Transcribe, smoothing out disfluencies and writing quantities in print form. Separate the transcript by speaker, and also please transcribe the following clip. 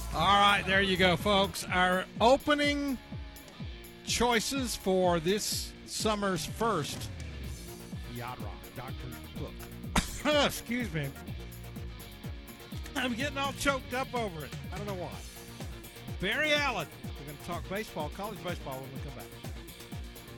Speaker 1: All right, there you go, folks. Our opening choices for this summer's first Yacht Rock Doctor's Book. Excuse me. I'm getting all choked up over it. I don't know why. Barry Allen. We're going to talk baseball, college baseball, when we come back.